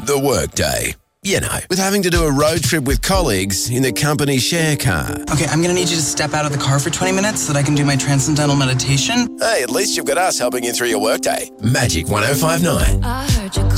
The workday. You know, with having to do a road trip with colleagues in the company share car. Okay, I'm going to need you to step out of the car for 20 minutes so that I can do my transcendental meditation. Hey, at least you've got us helping you through your workday. Magic 105.9. I heard you